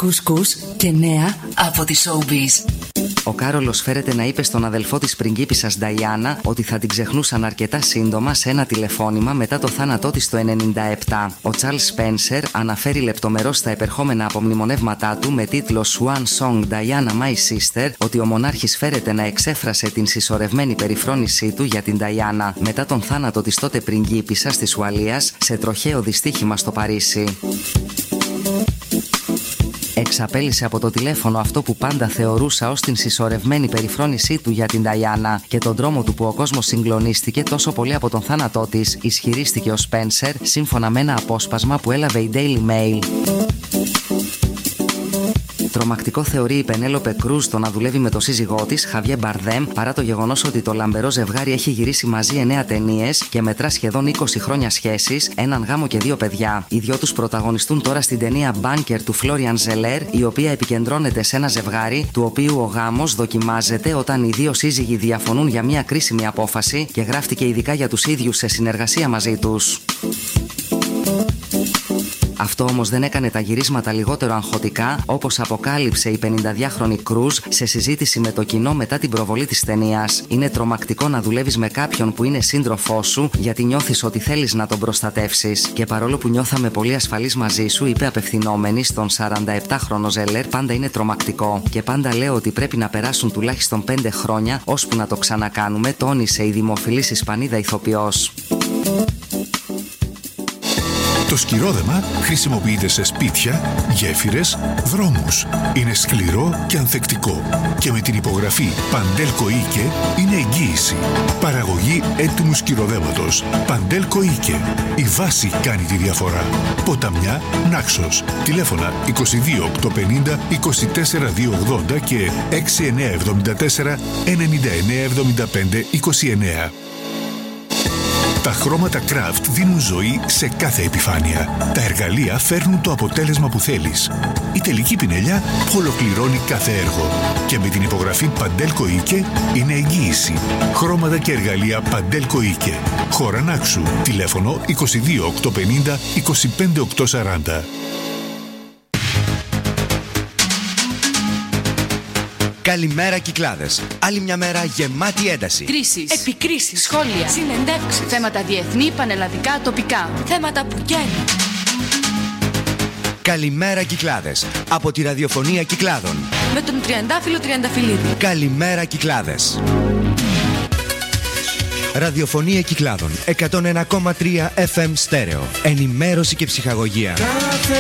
κουσκούς και νέα από τη Showbiz. Ο Κάρολος φέρεται να είπε στον αδελφό της πριγκίπισσας Νταϊάννα ότι θα την ξεχνούσαν αρκετά σύντομα σε ένα τηλεφώνημα μετά το θάνατό της το 1997. Ο Τσαρλς Σπένσερ αναφέρει λεπτομερώς τα επερχόμενα απομνημονεύματά του με τίτλο Swan Song Diana My Sister ότι ο μονάρχης φέρεται να εξέφρασε την συσσωρευμένη περιφρόνησή του για την Νταϊάννα μετά τον θάνατο της τότε πριγκίπισσας της Ουαλίας σε τροχαίο δυστύχημα στο Παρίσι. Εξαπέλυσε από το τηλέφωνο αυτό που πάντα θεωρούσα ως την συσσωρευμένη περιφρόνησή του για την Νταϊάννα και τον τρόμο του που ο κόσμος συγκλονίστηκε τόσο πολύ από τον θάνατό της, ισχυρίστηκε ο Σπένσερ σύμφωνα με ένα απόσπασμα που έλαβε η Daily Mail. Τρομακτικό θεωρεί η Πενέλοπε Κρούζ το να δουλεύει με τον σύζυγό της, Χαβιέ Μπαρδέμ, παρά το γεγονός ότι το λαμπερό ζευγάρι έχει γυρίσει μαζί 9 ταινίες και μετρά σχεδόν 20 χρόνια σχέσης, έναν γάμο και 2 παιδιά. Οι δυο τους πρωταγωνιστούν τώρα στην ταινία Bunker του Φλόριαν Ζελέρ, η οποία επικεντρώνεται σε ένα ζευγάρι, του οποίου ο γάμος δοκιμάζεται όταν οι δύο σύζυγοι διαφωνούν για μια κρίσιμη απόφαση και γράφτηκε ειδικά για τους ίδιους σε συνεργασία μαζί τους. Αυτό όμως δεν έκανε τα γυρίσματα λιγότερο αγχωτικά, όπως αποκάλυψε η 52χρονη Κρούζ σε συζήτηση με το κοινό μετά την προβολή της ταινίας. Είναι τρομακτικό να δουλεύεις με κάποιον που είναι σύντροφός σου, γιατί νιώθεις ότι θέλεις να τον προστατεύσεις. Και παρόλο που νιώθαμε πολύ ασφαλείς μαζί σου, είπε απευθυνόμενη στον 47χρονο Ζελέρ, πάντα είναι τρομακτικό. Και πάντα λέω ότι πρέπει να περάσουν τουλάχιστον 5 χρόνια ώσπου να το ξανακάνουμε, τόνισε η δημοφιλής Ισπανίδα ηθοποιός. Το σκυρόδεμα χρησιμοποιείται σε σπίτια, γέφυρες, δρόμους. Είναι σκληρό και ανθεκτικό. Και με την υπογραφή Παντέλκο Ίκε είναι εγγύηση. Παραγωγή έτοιμου σκυροδέματος. Παντέλκο Ίκε. Η βάση κάνει τη διαφορά. Ποταμιά, Νάξος. Τηλέφωνα 22 850 24 280 και 6974 99 75 29. Τα χρώματα Craft δίνουν ζωή σε κάθε επιφάνεια. Τα εργαλεία φέρνουν το αποτέλεσμα που θέλεις. Η τελική πινελιά ολοκληρώνει κάθε έργο. Και με την υπογραφή Παντέλκο Ίκε είναι εγγύηση. Χρώματα και εργαλεία Παντέλκο Ίκε. Χώρα Νάξου. Τηλέφωνο 22 850 25 840. Καλημέρα Κυκλάδες. Άλλη μια μέρα γεμάτη ένταση. Κρίσεις, επικρίσεις, σχόλια, συνεντεύξεις, θέματα διεθνή, πανελλαδικά, τοπικά. Θέματα που καίνουν. Καλημέρα Κυκλάδες. Από τη ραδιοφωνία Κυκλάδων. Με τον Τριαντάφυλλο Τριανταφυλλίδη. Καλημέρα Κυκλάδες. Ραδιοφωνία Κυκλάδων 101,3 FM στέρεο. Ενημέρωση και ψυχαγωγία.